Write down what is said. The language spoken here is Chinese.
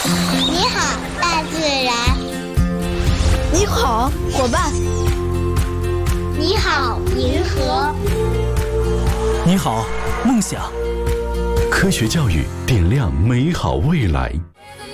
你好，大自然。 你好，伙伴。 你好，银河。 你好，梦想。 科学教育点亮美好未来。